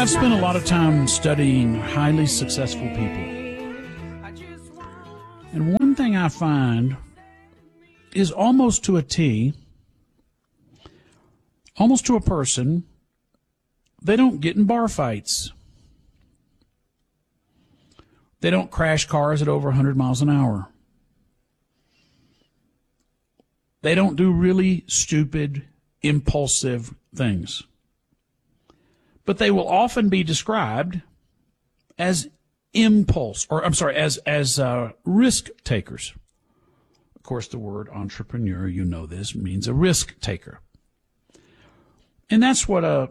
I've spent a lot of time studying highly successful people. And one thing I find is almost to a T, almost to a person, they don't get in bar fights. They don't crash cars at over 100 miles an hour. They don't do really stupid, impulsive things. But they will often be described as risk takers. Of course, the word entrepreneur, you know this, means a risk taker. And that's what a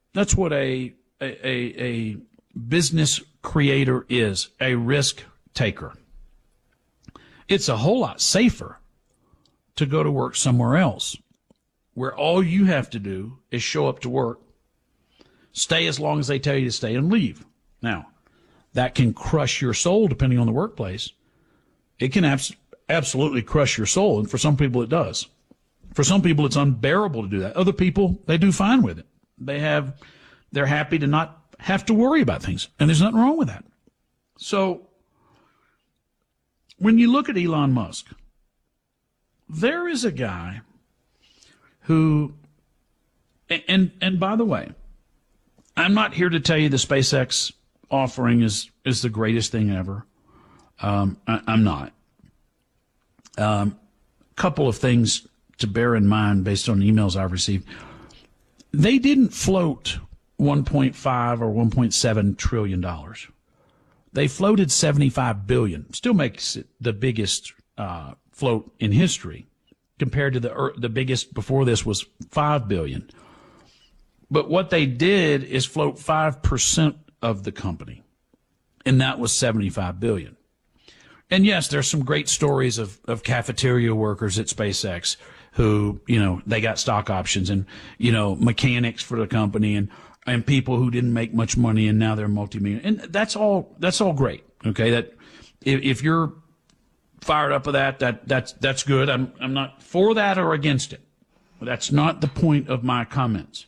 business creator is, a risk taker. It's a whole lot safer to go to work somewhere else, where all you have to do is show up to work, stay as long as they tell you to stay, and leave. Now, that can crush your soul depending on the workplace. It can absolutely crush your soul, and for some people it does. For some people it's unbearable to do that. Other people, they do fine with it. They're happy to not have to worry about things, and there's nothing wrong with that. So, when you look at Elon Musk, there is a guy who, and by the way, I'm not here to tell you the SpaceX offering is the greatest thing ever. I'm not. Couple of things to bear in mind based on emails I've received. They didn't float $1.5 or $1.7 trillion. They floated $75 billion. Still makes it the biggest float in history, compared to the biggest before this was $5 billion. But what they did is float 5% of the company, and that was $75 billion. And yes, there's some great stories of cafeteria workers at SpaceX who, they got stock options, and, mechanics for the company, and people who didn't make much money and now they're multi-millionaire. And that's all great. Okay. That if you're fired up with that's good. I'm not for that or against it. That's not the point of my comments.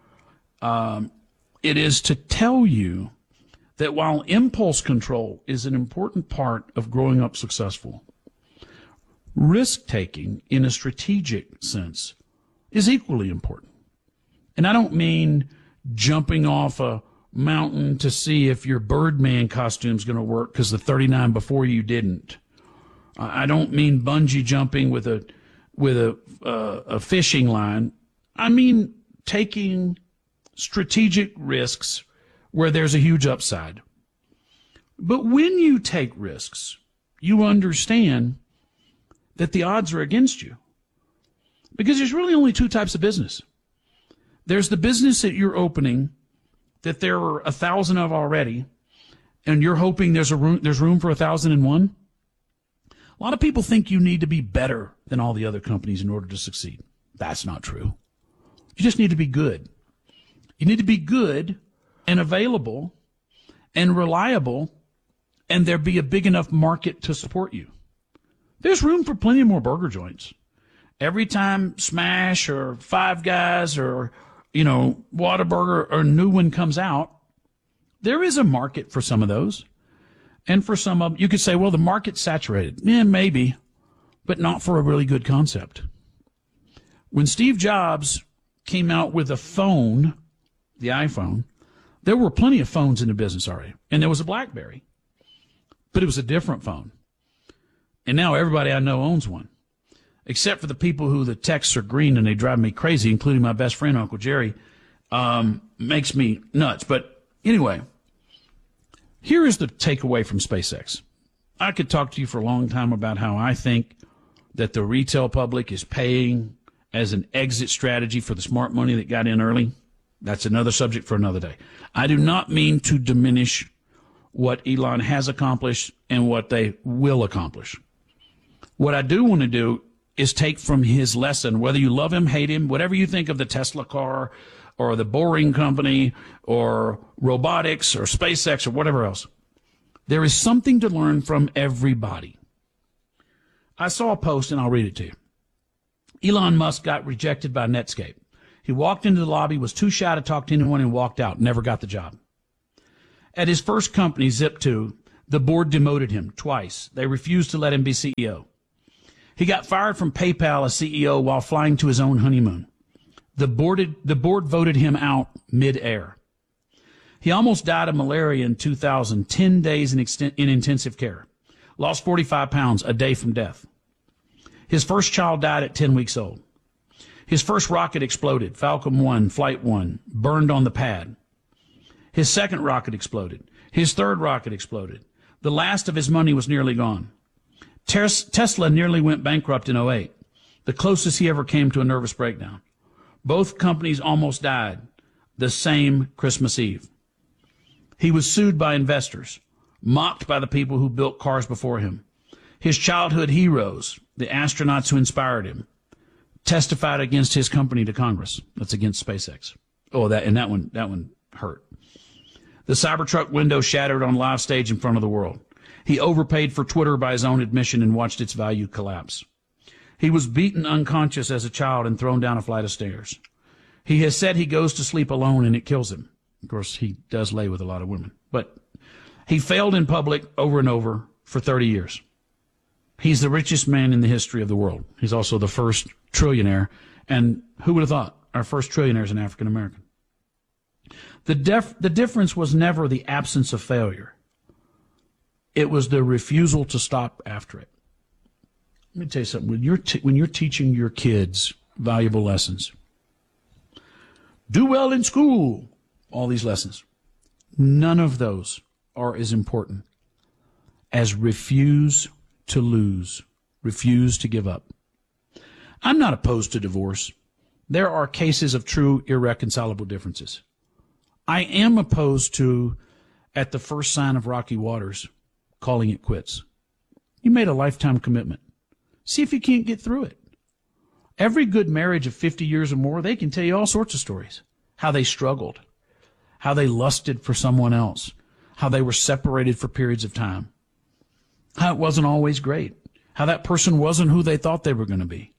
It is to tell you that while impulse control is an important part of growing up successful, risk-taking in a strategic sense is equally important. And I don't mean jumping off a mountain to see if your Birdman costume is going to work because the 39 before you didn't. I don't mean bungee jumping with a fishing line. I mean taking strategic risks where there's a huge upside. But when you take risks, you understand that the odds are against you. Because there's really only two types of business. There's the business that you're opening that there are 1,000 of already, and you're hoping there's room for 1,001. A lot of people think you need to be better than all the other companies in order to succeed. That's not true. You just need to be good. You need to be good and available and reliable, and there be a big enough market to support you. There's room for plenty more burger joints. Every time Smash or Five Guys or, Whataburger or a new one comes out, there is a market for some of those. And for some of them, you could say, well, the market's saturated. Yeah, maybe, but not for a really good concept. When Steve Jobs came out with a phone, the iPhone, there were plenty of phones in the business already. And there was a BlackBerry, but it was a different phone. And now everybody I know owns one, except for the people who the texts are green and they drive me crazy, including my best friend, Uncle Jerry, makes me nuts. But anyway, here is the takeaway from SpaceX. I could talk to you for a long time about how I think that the retail public is paying as an exit strategy for the smart money that got in early. That's another subject for another day. I do not mean to diminish what Elon has accomplished and what they will accomplish. What I do want to do is take from his lesson, whether you love him, hate him, whatever you think of the Tesla car or the Boring Company or robotics or SpaceX or whatever else. There is something to learn from everybody. I saw a post, and I'll read it to you. Elon Musk got rejected by Netscape. He walked into the lobby, was too shy to talk to anyone, and walked out, never got the job. At his first company, Zip2, the board demoted him twice. They refused to let him be CEO. He got fired from PayPal as CEO while flying to his own honeymoon. The board voted him out mid-air. He almost died of malaria in 2000, 10 days in intensive care. Lost 45 pounds a day from death. His first child died at 10 weeks old. His first rocket exploded, Falcon 1, Flight 1, burned on the pad. His second rocket exploded. His third rocket exploded. The last of his money was nearly gone. Tesla nearly went bankrupt in 2008, the closest he ever came to a nervous breakdown. Both companies almost died the same Christmas Eve. He was sued by investors, mocked by the people who built cars before him. His childhood heroes, the astronauts who inspired him, testified against his company to Congress. That's against SpaceX. Oh, that one hurt. The Cybertruck window shattered on live stage in front of the world. He overpaid for Twitter by his own admission and watched its value collapse. He was beaten unconscious as a child and thrown down a flight of stairs. He has said he goes to sleep alone and it kills him. Of course, he does lay with a lot of women. But he failed in public over and over for 30 years. He's the richest man in the history of the world. He's also the first trillionaire. And who would have thought our first trillionaire is an African American? The difference was never the absence of failure. It was the refusal to stop after it. Let me tell you something. When you're teaching your kids valuable lessons, do well in school, all these lessons, none of those are as important as refuse to lose, refuse to give up. I'm not opposed to divorce. There are cases of true irreconcilable differences. I am opposed to, at the first sign of rocky waters, calling it quits. You made a lifetime commitment. See if you can't get through it. Every good marriage of 50 years or more, they can tell you all sorts of stories. How they struggled, how they lusted for someone else, how they were separated for periods of time, how it wasn't always great, how that person wasn't who they thought they were going to be,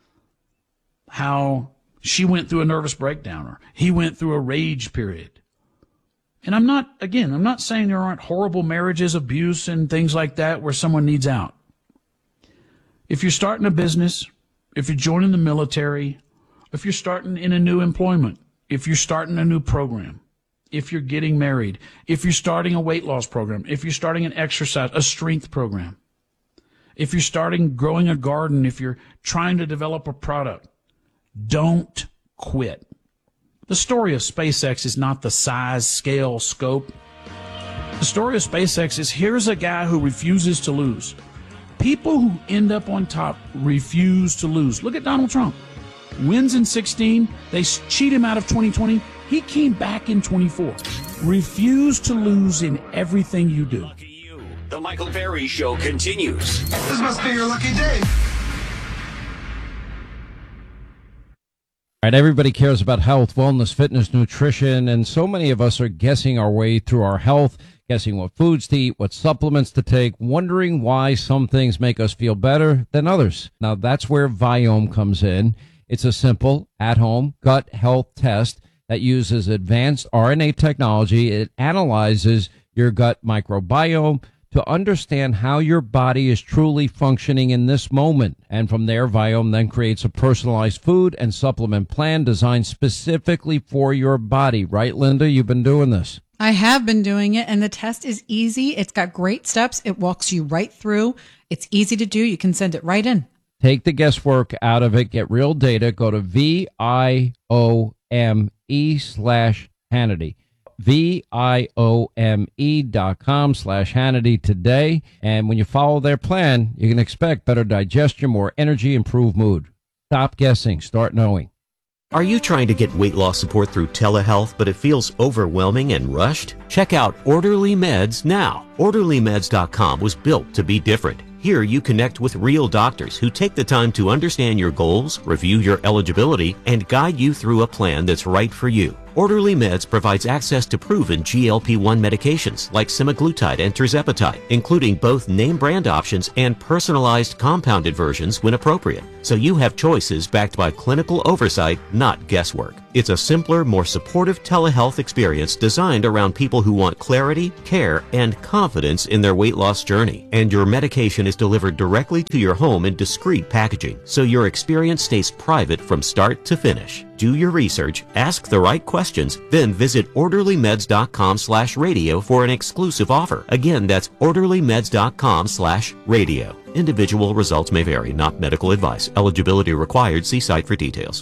how she went through a nervous breakdown or he went through a rage period. And I'm not saying there aren't horrible marriages, abuse, and things like that where someone needs out. If you're starting a business, if you're joining the military, if you're starting in a new employment, if you're starting a new program, if you're getting married, if you're starting a weight loss program, if you're starting an exercise, a strength program, if you're starting growing a garden, if you're trying to develop a product, don't quit. The story of SpaceX is not the size, scale, scope. The story of SpaceX is here's a guy who refuses to lose. People who end up on top refuse to lose. Look at Donald Trump. Wins in 16. They cheat him out of 2020. He came back in 24. Refuse to lose in everything you do. Lucky you. The Michael Berry Show continues. This must be your lucky day. All right, everybody cares about health, wellness, fitness, nutrition, and so many of us are guessing our way through our health, guessing what foods to eat, what supplements to take, wondering why some things make us feel better than others. Now, that's where Viome comes in. It's a simple, at-home gut health test that uses advanced RNA technology. It analyzes your gut microbiome to understand how your body is truly functioning in this moment. And from there, Viome then creates a personalized food and supplement plan designed specifically for your body. Right, Linda? You've been doing this. I have been doing it, and the test is easy. It's got great steps. It walks you right through. It's easy to do. You can send it right in. Take the guesswork out of it. Get real data. Go to VIOME/Hannity. VIOME.com/Hannity today. And when you follow their plan, you can expect better digestion, more energy, improved mood. Stop guessing. Start knowing. Are you trying to get weight loss support through telehealth, but it feels overwhelming and rushed? Check out Orderly Meds now. OrderlyMeds.com was built to be different. Here you connect with real doctors who take the time to understand your goals, review your eligibility, and guide you through a plan that's right for you. Orderly Meds provides access to proven GLP-1 medications like semaglutide and tirzepatide, including both name brand options and personalized compounded versions when appropriate. So you have choices backed by clinical oversight, not guesswork. It's a simpler, more supportive telehealth experience designed around people who want clarity, care, and confidence in their weight loss journey. And your medication is delivered directly to your home in discreet packaging, so your experience stays private from start to finish. Do your research, ask the right questions, then visit orderlymeds.com/radio for an exclusive offer. Again, that's orderlymeds.com/radio. Individual results may vary, not medical advice. Eligibility required. See site for details.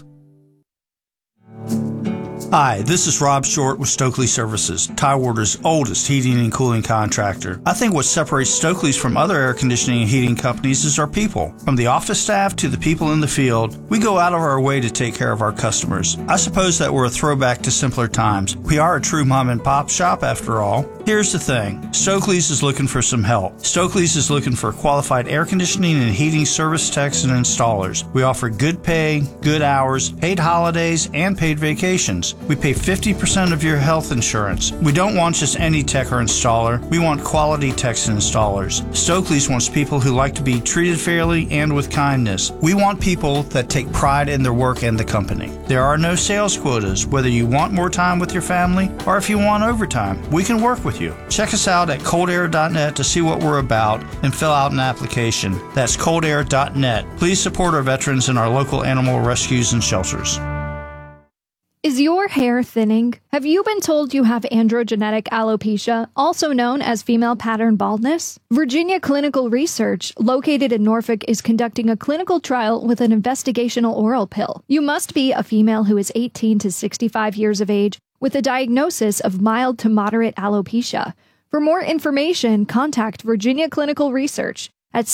Hi, this is Rob Short with Stokely Services, Tidewater's oldest heating and cooling contractor. I think what separates Stokely's from other air conditioning and heating companies is our people. From the office staff to the people in the field, we go out of our way to take care of our customers. I suppose that we're a throwback to simpler times. We are a true mom and pop shop after all. Here's the thing, Stokely's is looking for some help. Stokely's is looking for qualified air conditioning and heating service techs and installers. We offer good pay, good hours, paid holidays, and paid vacations. We pay 50% of your health insurance. We don't want just any tech or installer. We want quality techs and installers. Stokely's wants people who like to be treated fairly and with kindness. We want people that take pride in their work and the company. There are no sales quotas, whether you want more time with your family or if you want overtime. We can work with you. Check us out at coldair.net to see what we're about and fill out an application. That's coldair.net. Please support our veterans and our local animal rescues and shelters. Is your hair thinning? Have you been told you have androgenetic alopecia, also known as female pattern baldness? Virginia Clinical Research, located in Norfolk, is conducting a clinical trial with an investigational oral pill. You must be a female who is 18 to 65 years of age with a diagnosis of mild to moderate alopecia. For more information, contact Virginia Clinical Research at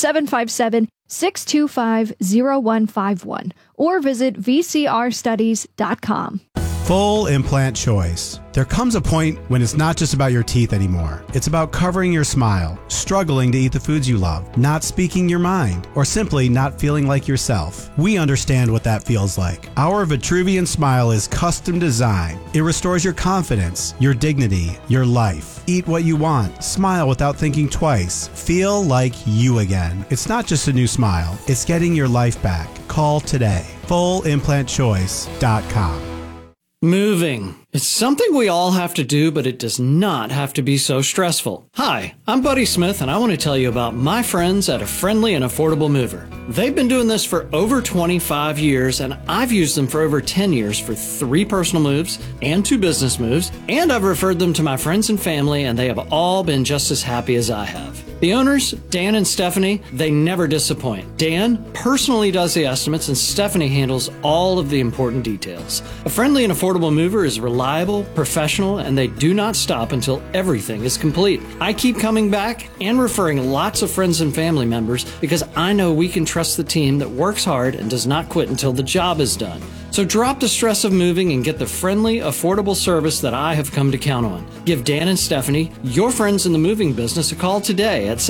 757-625-0151 or visit vcrstudies.com. Full implant choice. There comes a point when it's not just about your teeth anymore. It's about covering your smile, struggling to eat the foods you love, not speaking your mind, or simply not feeling like yourself. We understand what that feels like. Our Vitruvian Smile is custom designed. It restores your confidence, your dignity, your life. Eat what you want. Smile without thinking twice. Feel like you again. It's not just a new smile. It's getting your life back. Call today. FullImplantChoice.com. Moving. It's something we all have to do, but it does not have to be so stressful. Hi, I'm Buddy Smith, and I want to tell you about my friends at A Friendly and Affordable Mover. They've been doing this for over 25 years, and I've used them for over 10 years for 3 personal moves and 2 business moves, and I've referred them to my friends and family, and they have all been just as happy as I have. The owners, Dan and Stephanie, they never disappoint. Dan personally does the estimates, and Stephanie handles all of the important details. A Friendly and Affordable Mover is reliable, professional, and they do not stop until everything is complete. I keep coming back and referring lots of friends and family members because I know we can trust the team that works hard and does not quit until the job is done. So drop the stress of moving and get the friendly, affordable service that I have come to count on. Give Dan and Stephanie, your friends in the moving business, a call today at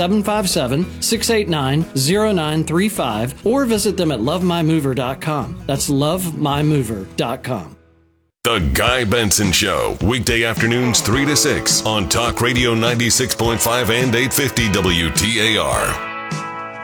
757-689-0935 or visit them at lovemymover.com. That's lovemymover.com. The Guy Benson Show, weekday afternoons 3 to 6 on Talk Radio 96.5 and 850 WTAR.